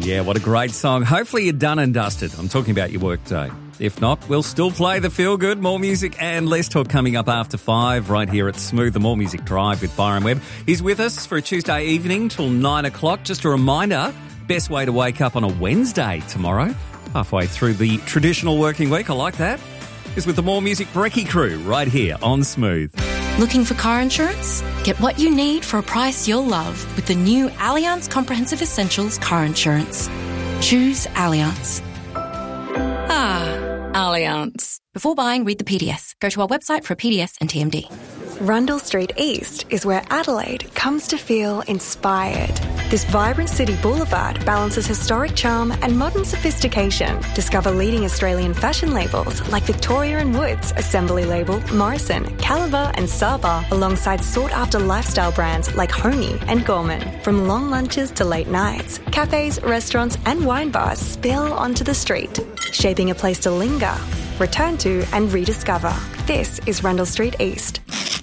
Yeah, what a great song. Hopefully you're done and dusted. I'm talking about your work day. If not, we'll still play the Feel Good. More music and less talk coming up after 5 right here at Smooth, the More Music Drive with Byron Webb. He's with us for a Tuesday evening till 9 o'clock. Just a reminder, best way to wake up on a Wednesday tomorrow, halfway through the traditional working week, I like that, is with the More Music Brekkie crew right here on Smooth. Looking for car insurance? Get what you need for a price you'll love with the new Allianz Comprehensive Essentials car insurance. Choose Allianz. Allianz. Before buying, read the PDS. Go to our website for a PDS and TMD. Rundle Street East is where Adelaide comes to feel inspired. This vibrant city boulevard balances historic charm and modern sophistication. Discover leading Australian fashion labels like Victoria & Woods, Assembly Label, Morrison, Caliber and Saba, alongside sought-after lifestyle brands like Honey and Gorman. From long lunches to late nights, cafes, restaurants and wine bars spill onto the street, shaping a place to linger, return to and rediscover. This is Rundle Street East.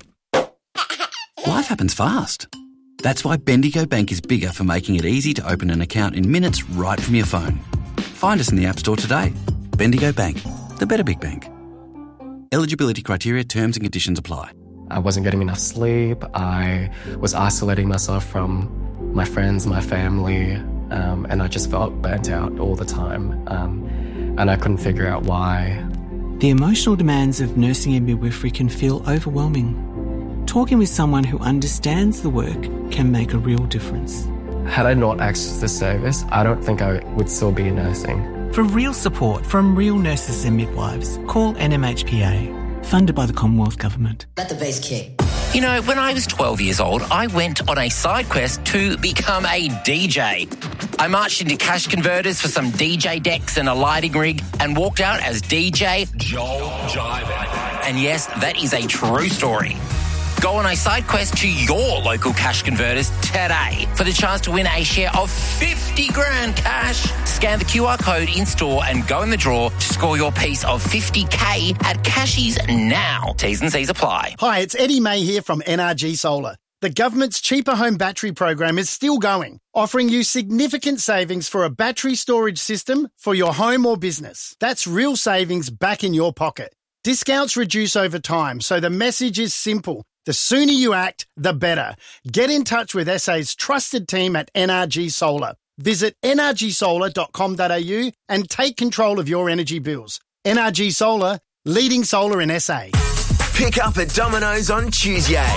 Life happens fast. That's why Bendigo Bank is bigger for making it easy to open an account in minutes right from your phone. Find us in the App Store today. Bendigo Bank, the better big bank. Eligibility criteria, terms and conditions apply. I wasn't getting enough sleep. I was isolating myself from my friends, my family, and I just felt burnt out all the time. And I couldn't figure out why. The emotional demands of nursing and midwifery can feel overwhelming. Talking with someone who understands the work can make a real difference. Had I not accessed this service, I don't think I would still be nursing. For real support from real nurses and midwives, call NMHPA, funded by the Commonwealth Government. Let the bass kick. You know, when I was 12 years old, I went on a side quest to become a DJ. I marched into cash converters for some DJ decks and a lighting rig and walked out as DJ Joel Jive. And yes, that is a true story. Go on a side quest to your local cash converters today for the chance to win a share of 50 grand cash. Scan the QR code in store and go in the draw to score your piece of 50K at Cashies now. T's and C's apply. Hi, it's Eddie May here from NRG Solar. The government's cheaper home battery program is still going, offering you significant savings for a battery storage system for your home or business. That's real savings back in your pocket. Discounts reduce over time, so the message is simple. The sooner you act, the better. Get in touch with SA's trusted team at NRG Solar. Visit nrgsolar.com.au and take control of your energy bills. NRG Solar, leading solar in SA. Pick up at Domino's on Tuesday.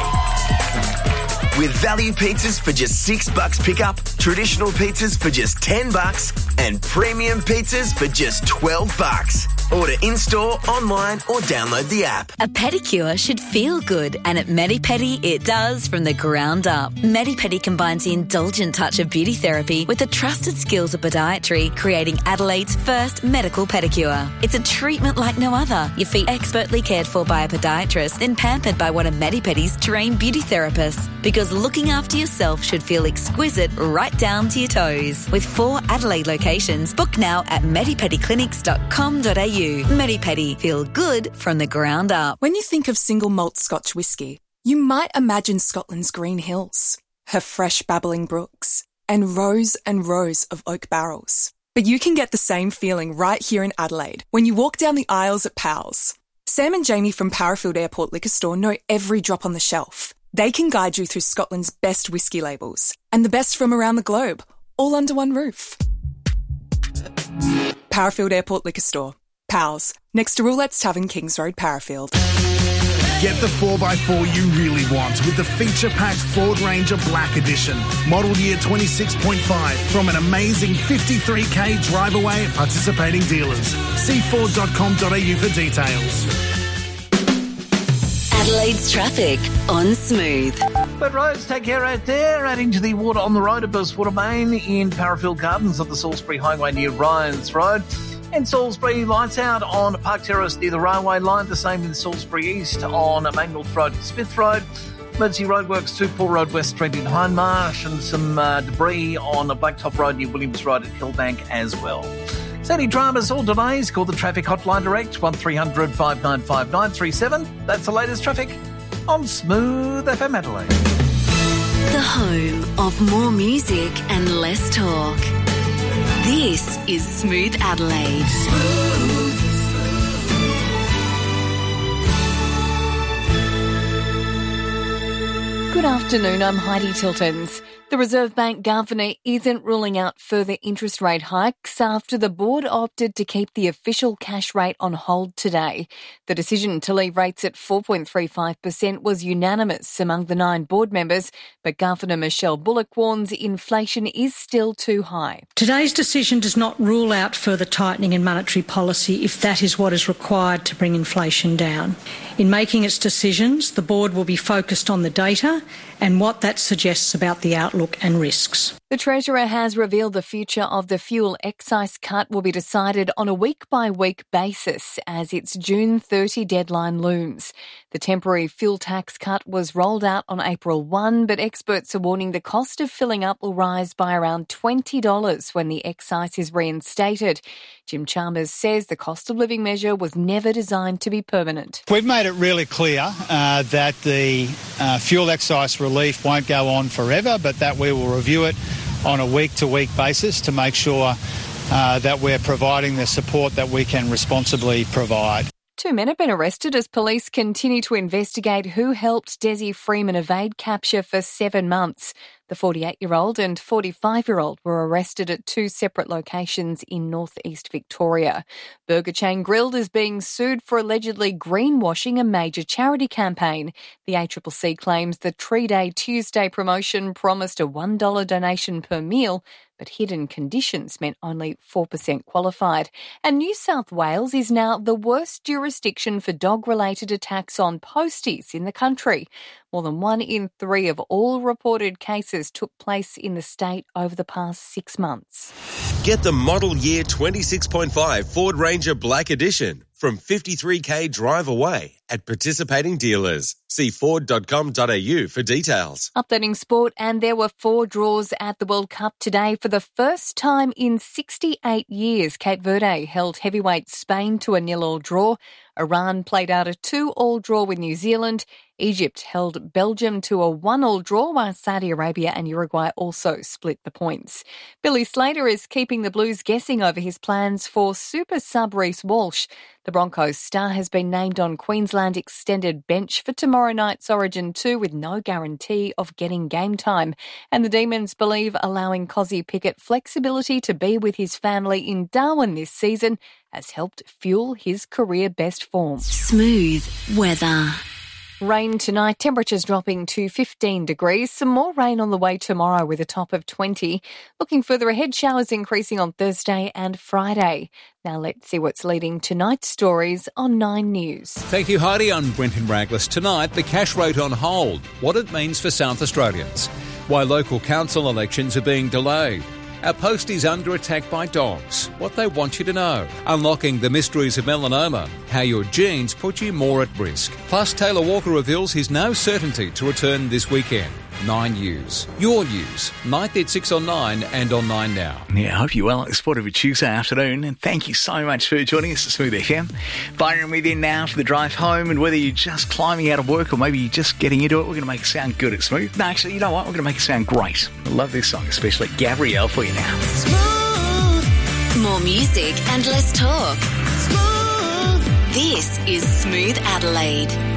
With value pizzas for just $6 pickup, traditional pizzas for just $10 and premium pizzas for just $12. Order in-store, online or download the app. A pedicure should feel good, and at Medipedi it does from the ground up. Medipedi combines the indulgent touch of beauty therapy with the trusted skills of podiatry, creating Adelaide's first medical pedicure. It's a treatment like no other. Your feet expertly cared for by a podiatrist, then pampered by one of Medipedi's trained beauty therapists. Because looking after yourself should feel exquisite right down to your toes. With 4 Adelaide locations, book now at medipediclinics.com.au. Medipedi, feel good from the ground up. When you think of single malt Scotch whisky, you might imagine Scotland's green hills, her fresh babbling brooks, and rows of oak barrels. But you can get the same feeling right here in Adelaide when you walk down the aisles at Powell's. Sam and Jamie from Parafield Airport Liquor Store know every drop on the shelf. They can guide you through Scotland's best whisky labels and the best from around the globe, all under one roof. Parafield Airport Liquor Store. Pals, next to Roulette's Tavern, Kings Road, Parafield. Get the 4x4 you really want with the feature-packed Ford Ranger Black Edition. Model year 26.5 from an amazing 53k drive away at participating dealers. See Ford.com.au for details. Adelaide's traffic on Smooth. But roads, take care out there. Adding to the water on the road at Burstwater Main in Parafield Gardens of the Salisbury Highway near Ryans Road. In Salisbury, lights out on Park Terrace near the railway line. The same in Salisbury East on Mangles Road and Smith Road. Emergency roadworks to Paul Road West Street in Hindmarsh, and some debris on Blacktop Road near Williams Road at Hillbank as well. So any dramas or delays, call the traffic hotline direct, 1300 595 937. That's the latest traffic on Smooth FM Adelaide. The home of more music and less talk. This is Smooth Adelaide. Good afternoon, I'm Heidi Tiltons. The Reserve Bank Governor isn't ruling out further interest rate hikes after the board opted to keep the official cash rate on hold today. The decision to leave rates at 4.35% was unanimous among the 9 board members, but Governor Michelle Bullock warns inflation is still too high. Today's decision does not rule out further tightening in monetary policy if that is what is required to bring inflation down. In making its decisions, the board will be focused on the data and what that suggests about the outlook and risks. The Treasurer has revealed the future of the fuel excise cut will be decided on a week-by-week basis as its June 30 deadline looms. The temporary fuel tax cut was rolled out on April 1, but experts are warning the cost of filling up will rise by around $20 when the excise is reinstated. Jim Chalmers says the cost of living measure was never designed to be permanent. We've made it really clear that the fuel excise relief won't go on forever, but that we will review it on a week-to-week basis to make sure that we're providing the support that we can responsibly provide. 2 men have been arrested as police continue to investigate who helped Desi Freeman evade capture for 7 months. The 48-year-old and 45-year-old were arrested at 2 separate locations in northeast Victoria. Burger chain Grilled is being sued for allegedly greenwashing a major charity campaign. The ACCC claims the Tree Day Tuesday promotion promised a $1 donation per meal, but hidden conditions meant only 4% qualified. And New South Wales is now the worst jurisdiction for dog-related attacks on posties in the country. More than 1 in 3 of all reported cases took place in the state over the past 6 months. Get the model year 26.5 Ford Ranger Black Edition from 53k drive away at participating dealers. See Ford.com.au for details. Updating sport, and there were 4 draws at the World Cup today. For the first time in 68 years, Cape Verde held heavyweight Spain to a 0-0 draw. Iran played out a 2-2 draw with New Zealand. Egypt held Belgium to a 1-1 draw, while Saudi Arabia and Uruguay also split the points. Billy Slater is keeping the Blues guessing over his plans for super sub Reece Walsh. The Broncos star has been named on Queensland extended bench for tomorrow night's Origin 2 with no guarantee of getting game time. And the Demons believe allowing Cozzy Pickett flexibility to be with his family in Darwin this season has helped fuel his career best form. Smooth weather. Rain tonight, temperatures dropping to 15 degrees. Some more rain on the way tomorrow with a top of 20. Looking further ahead, showers increasing on Thursday and Friday. Now let's see what's leading tonight's stories on 9 News. Thank you, Heidi. I'm Brenton Raglis. Tonight, the cash rate on hold, what it means for South Australians, why local council elections are being delayed, our posties under attack by dogs, what they want you to know, unlocking the mysteries of melanoma, how your genes put you more at risk. Plus, Taylor Walker reveals his no certainty to return this weekend. 9 News. Your news. 9th at 6 on 9 and on 9 Now. Yeah, I hope you're well at the sport of a Tuesday afternoon, and thank you so much for joining us at Smooth FM. Byron with you now for the drive home, and whether you're just climbing out of work or maybe you're just getting into it, we're going to make it sound good at Smooth. No, actually, you know what? We're going to make it sound great. I love this song, especially Gabrielle for you now. Smooth. More music and less talk. Smooth. This is Smooth Adelaide.